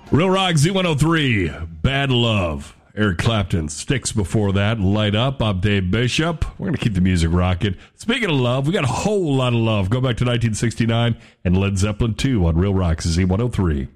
Real Rock Z103, Bad Love. Eric Clapton, Sticks before that, Light Up. I'm Dave Bishop. We're going to keep the music rocking. Speaking of love, we got a whole lot of love. Go back to 1969 and Led Zeppelin 2 on Real Rock Z103.